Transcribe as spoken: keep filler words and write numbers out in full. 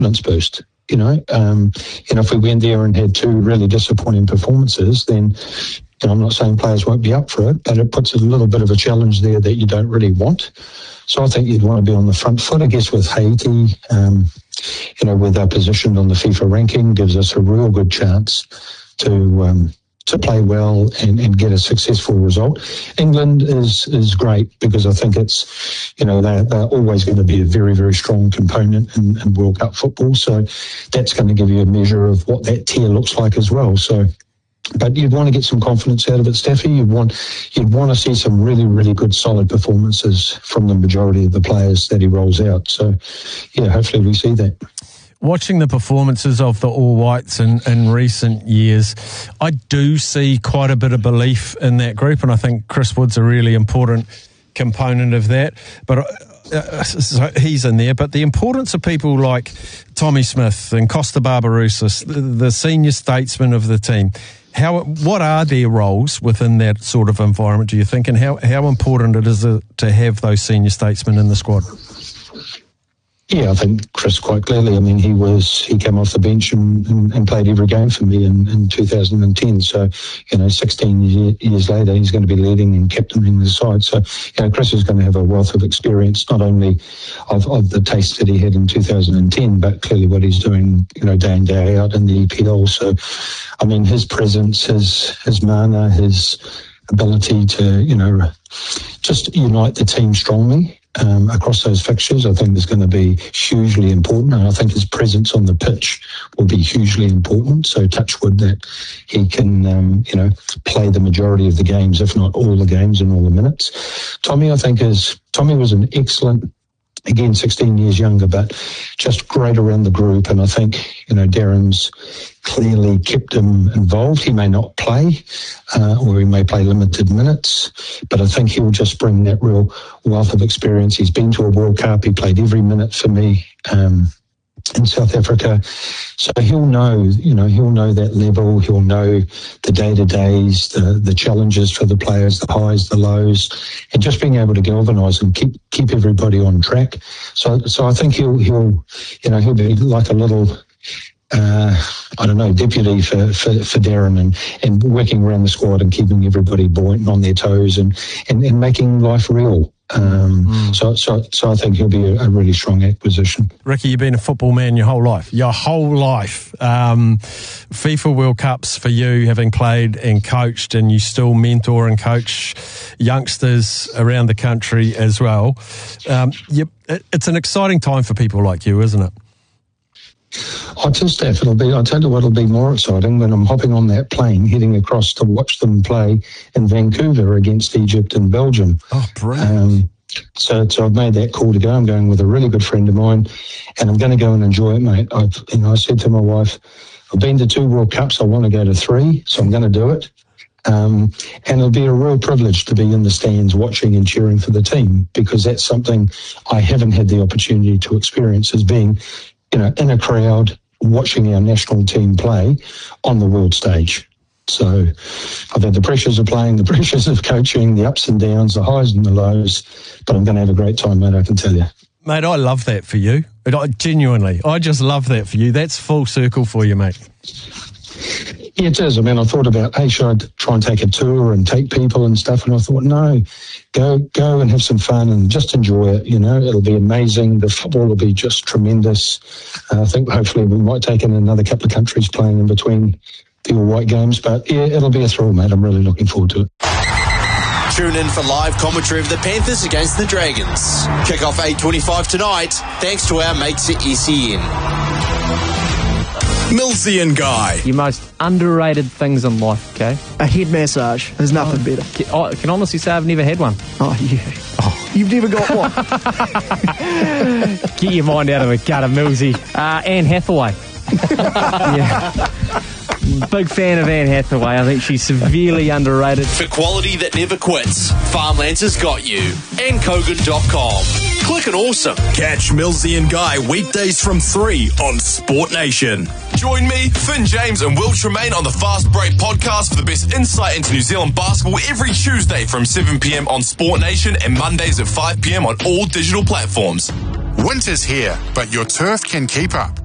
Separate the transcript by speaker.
Speaker 1: confidence boost. You know, um, you know, if we went there and had two really disappointing performances, then, you know, I'm not saying players won't be up for it, but it puts a little bit of a challenge there that you don't really want. So I think you'd want to be on the front foot. I guess with Haiti, um, you know, with our position on the FIFA ranking, gives us a real good chance to um, to play well and, and get a successful result. England is is great because I think it's, you know, they're, they're always going to be a very, very strong component in, in World Cup football. So that's going to give you a measure of what that tier looks like as well. So, but you'd want to get some confidence out of it, Staffy. You'd want you'd want to see some really, really good, solid performances from the majority of the players that he rolls out. So, yeah, hopefully we see that.
Speaker 2: Watching the performances of the All Whites in, in recent years, I do see quite a bit of belief in that group, and I think Chris Wood's a really important component of that. But uh, so he's in there. But the importance of people like Tommy Smith and Costa Barbarouses, the, the senior statesmen of the team, how what are their roles within that sort of environment, do you think, and how, how important it is to have those senior statesmen in the squad?
Speaker 1: Yeah, I think Chris quite clearly. I mean, he was he came off the bench and, and, and played every game for me in, in two thousand ten. So, you know, sixteen year, years later, he's going to be leading and captaining the side. So, you know, Chris is going to have a wealth of experience, not only of, of the taste that he had in two thousand ten, but clearly what he's doing, you know, day in, day out in the E P L. So, I mean, his presence, his his mana, his ability to, you know, just unite the team strongly Um, across those fixtures, I think is going to be hugely important, and I think his presence on the pitch will be hugely important. So touch wood that he can, um, you know, play the majority of the games, if not all the games and all the minutes. Tommy, I think, is Tommy was an excellent, again, sixteen years younger, but just great around the group. And I think, you know, Darren's clearly kept him involved. He may not play, uh, or he may play limited minutes, but I think he'll just bring that real wealth of experience. He's been to a World Cup. He played every minute for me um, in South Africa. So he'll know, you know, he'll know that level. He'll know the day-to-days, the, the challenges for the players, the highs, the lows, and just being able to galvanise and keep keep everybody on track. So, so I think he'll he'll, you know, he'll be like a little, Uh, I don't know, deputy for, for, for Darren and, and working around the squad and keeping everybody buoyant and on their toes and, and, and making life real. Um, mm. so, so, so I think he'll be a, a really strong acquisition.
Speaker 2: Ricky, you've been a football man your whole life. Your whole life. Um, FIFA World Cups for you, having played and coached, and you still mentor and coach youngsters around the country as well. Um, you, it's an exciting time for people like you, isn't it?
Speaker 1: I tell Steph, it'll be, I'll tell you what, it'll be more exciting when I'm hopping on that plane, heading across to watch them play in Vancouver against Egypt and Belgium.
Speaker 2: Oh, brilliant.
Speaker 1: Um, so, so I've made that call to go. I'm going with a really good friend of mine, and I'm going to go and enjoy it, mate. I've, you know, I said to my wife, I've been to two World Cups, I want to go to three, so I'm going to do it. Um, and it'll be a real privilege to be in the stands watching and cheering for the team, because that's something I haven't had the opportunity to experience, as being, you know, in a crowd, watching our national team play on the world stage. So I've had the pressures of playing, the pressures of coaching, the ups and downs, the highs and the lows, but I'm going to have a great time, mate, I can tell you.
Speaker 2: Mate, I love that for you. I, genuinely, I just love that for you. That's full circle for you, mate.
Speaker 1: Yeah, it is. I mean, I thought about, hey, should I try and take a tour and take people and stuff? And I thought, no, go go and have some fun and just enjoy it. You know, it'll be amazing. The football will be just tremendous. Uh, I think hopefully we might take in another couple of countries playing in between the all-white games. But yeah, it'll be a thrill, mate. I'm really looking forward to it.
Speaker 3: Tune in for live commentary of the Panthers against the Dragons. Kick off eight twenty-five tonight, thanks to our mates at S E N.
Speaker 4: Millsy and Guy.
Speaker 5: Your most underrated things in life, okay?
Speaker 6: A head massage. There's nothing
Speaker 5: oh,
Speaker 6: better.
Speaker 5: I can honestly say I've never had one.
Speaker 6: Oh, yeah. Oh. You've never got one?
Speaker 5: Get your mind out of the gutter, Millsy. Uh, Anne Hathaway. Yeah. Big fan of Anne Hathaway. I think she's severely underrated.
Speaker 3: For quality that never quits, Farmlands has got you. and kogan dot com. Click and awesome.
Speaker 4: Catch Millsy and Guy weekdays from three on Sport Nation.
Speaker 7: Join me, Finn James and Will Tremaine on the Fast Break podcast for the best insight into New Zealand basketball every Tuesday from seven p.m. on Sport Nation and Mondays at five p.m. on all digital platforms.
Speaker 8: Winter's here, but your turf can keep up.